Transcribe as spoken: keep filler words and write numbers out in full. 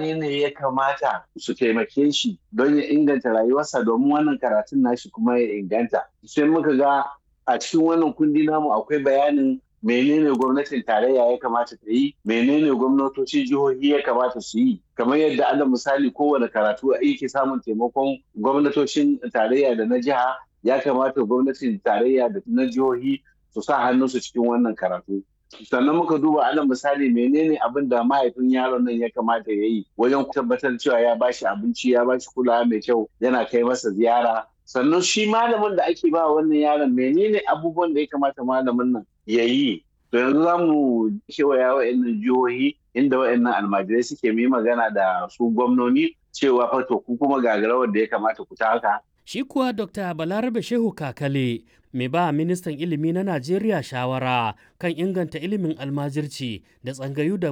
wane ne ya kamata su taimake shi don ya inganta rayuwarsa domin wannan karatun nashi kuma ya inganta. Sai muka ga a cikin wannan kundi namu akwai bayanin menene gwamnatin tarayya ya kamata ta yi, menene gwamnatocin jihohi ya kamata su yi. Kamar yadda ana misali kowane karatu yake samun taimakon gwamnatocin tarayya da na jiha, ya kamata gwamnatin tarayya da na jihohi su sa hannunsu cikin wannan karatu. Sannan muka duba alal misali menene abin da mahaifin yaron nan ya kamata ya yi wajen tabbatar cewa ya bashi abinci, ya bashi kulawa mai kyau, yana kai masa ziyara. Sannan shi malamin da ake ba wannan yaron menene abubuwan da ya kamata malamin nan ya yi. To yanzu za mu kewaya wa'annan jihohi inda wa'annan almajirai suke yi magana da su gwamnoni cewa fa to ku kuma ga rawar da ya kamata ku taka. Shi kuwa Dokta Balarabe Shehu Kakale mai ba ministan ilimi na Najeriya shawara kan inganta ilimin almajirci da tsangayu da